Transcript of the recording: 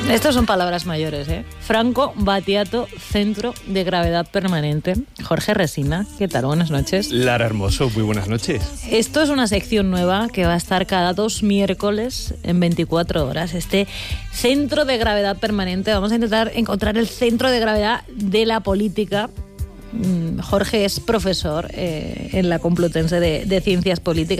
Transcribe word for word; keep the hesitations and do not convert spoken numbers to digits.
Estos son palabras mayores, ¿eh? Franco Battiato, Centro de Gravedad Permanente. Jorge Resina, ¿qué tal? Buenas noches. Lara Hermoso, muy buenas noches. Esto es una sección nueva que va a estar cada dos miércoles en veinticuatro horas. Este Centro de Gravedad Permanente. Vamos a intentar encontrar el centro de gravedad de la política. Jorge es profesor eh, en la Complutense de, de Ciencias Políticas.